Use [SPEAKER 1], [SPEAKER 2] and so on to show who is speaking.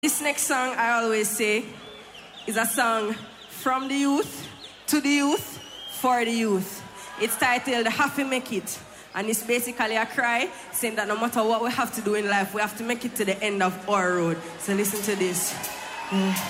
[SPEAKER 1] This next song, I always say, is a song from the youth, to the youth, for the youth. It's titled Have to Make It. And it's basically a cry saying that no matter what we have to do in life, we have to make it to the end of our road. So listen to this.